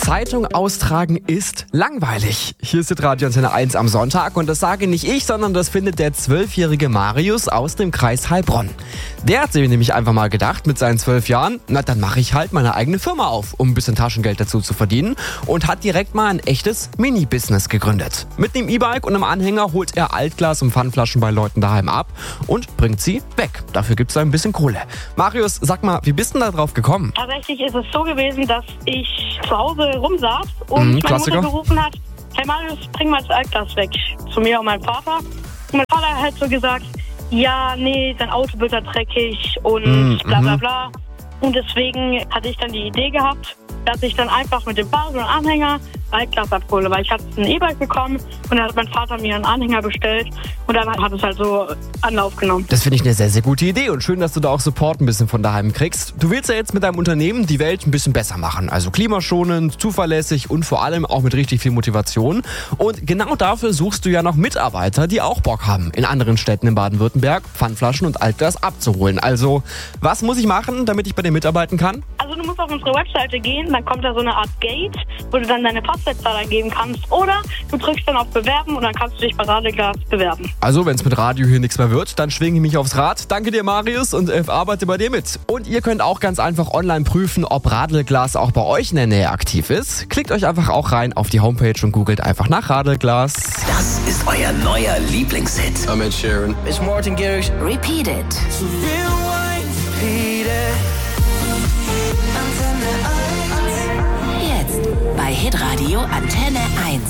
Zeitung austragen ist langweilig. Hier ist Radio Antenne 1 am Sonntag und das sage nicht ich, sondern das findet der 12-jährige Marius aus dem Kreis Heilbronn. Der hat sich nämlich einfach mal gedacht mit seinen 12 Jahren, na dann mache ich halt meine eigene Firma auf, um ein bisschen Taschengeld dazu zu verdienen und hat direkt mal ein echtes Mini-Business gegründet. Mit einem E-Bike und einem Anhänger holt er Altglas und Pfandflaschen bei Leuten daheim ab und bringt sie weg. Dafür gibt's da ein bisschen Kohle. Marius, sag mal, wie bist du denn da drauf gekommen? Tatsächlich ist es so gewesen, dass ich zu Hause rumsaß und meine Klassiker. Mutter gerufen hat, hey Marius, bring mal das Altglas weg. Zu mir und meinem Vater. Und mein Vater hat so gesagt, ja, nee, dein Auto wird da dreckig und bla bla bla. Und deswegen hatte ich dann die Idee gehabt, dass ich dann einfach mit dem Fahrrad und Anhänger Altglas abhole, weil ich hatte ein E-Bike bekommen und dann hat mein Vater mir einen Anhänger bestellt und dann hat es halt so Anlauf genommen. Das finde ich eine sehr, sehr gute Idee und schön, dass du da auch Support ein bisschen von daheim kriegst. Du willst ja jetzt mit deinem Unternehmen die Welt ein bisschen besser machen, also klimaschonend, zuverlässig und vor allem auch mit richtig viel Motivation. Und genau dafür suchst du ja noch Mitarbeiter, die auch Bock haben, in anderen Städten in Baden-Württemberg Pfandflaschen und Altglas abzuholen. Also, was muss ich machen, damit ich bei dir mitarbeiten kann? Also du musst auf unsere Webseite gehen, dann kommt da so eine Art Gate, wo du dann deine Postleitzahl eingeben kannst. Oder du drückst dann auf Bewerben und dann kannst du dich bei Radeglas bewerben. Also, wenn es mit Radio hier nichts mehr wird, dann schwinge ich mich aufs Rad. Danke dir, Marius, und arbeite bei dir mit. Und ihr könnt auch ganz einfach online prüfen, ob Radelglas auch bei euch in der Nähe aktiv ist. Klickt euch einfach auch rein auf die Homepage und googelt einfach nach Radelglas. Das ist euer neuer Lieblingshit. I'm Ed Sheeran. It's Martin Garrix. Repeat it. Jetzt bei Hitradio Antenne 1.